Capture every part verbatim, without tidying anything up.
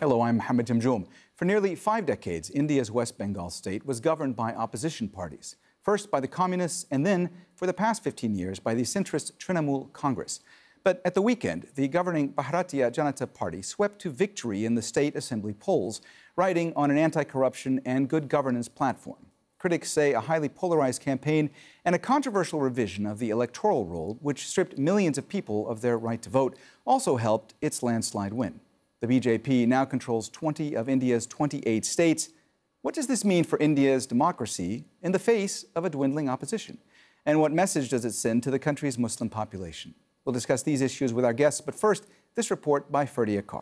Hello, I'm Mohammed Jamjoom. For nearly five decades, India's West Bengal state was governed by opposition parties. First by the Communists, and then, for the past fifteen years, by the centrist Trinamool Congress. But at the weekend, the governing Bharatiya Janata Party swept to victory in the state assembly polls, riding on an anti-corruption and good governance platform. Critics say a highly polarized campaign and a controversial revision of the electoral roll, which stripped millions of people of their right to vote, also helped its landslide win. The B J P now controls twenty of India's twenty-eight states. What does this mean for India's democracy in the face of a dwindling opposition? And what message does it send to the country's Muslim population? We'll discuss these issues with our guests, but first, this report by Ferdia Carr.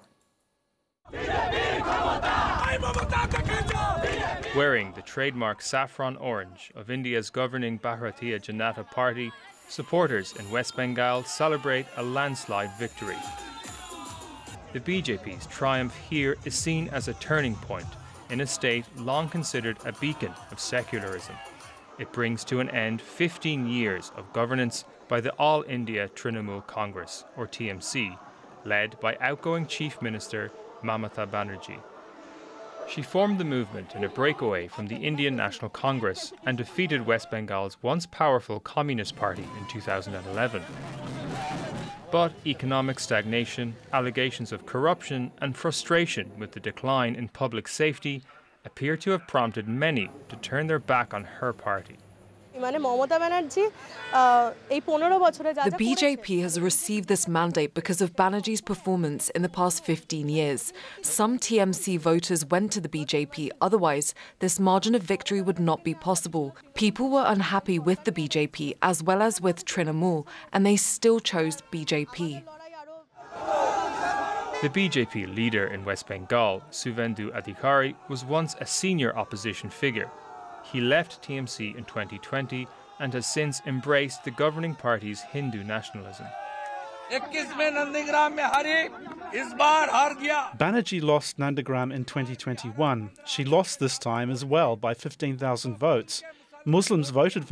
Wearing the trademark saffron orange of India's governing Bharatiya Janata Party, supporters in West Bengal celebrate a landslide victory. The B J P's triumph here is seen as a turning point in a state long considered a beacon of secularism. It brings to an end fifteen years of governance by the All India Trinamool Congress, or T M C, led by outgoing Chief Minister Mamata Banerjee. She formed the movement in a breakaway from the Indian National Congress and defeated West Bengal's once powerful Communist Party in two thousand eleven. But economic stagnation, allegations of corruption and frustration with the decline in public safety appear to have prompted many to turn their back on her party. The B J P has received this mandate because of Banerjee's performance in the past fifteen years. Some T M C voters went to the B J P, otherwise this margin of victory would not be possible. People were unhappy with the B J P as well as with Trinamool, and they still chose B J P. The B J P leader in West Bengal, Suvendu Adhikari, was once a senior opposition figure. He left T M C in twenty twenty and has since embraced the governing party's Hindu nationalism. Banerjee lost Nandigram in twenty twenty-one. She lost this time as well by fifteen thousand votes. Muslims voted for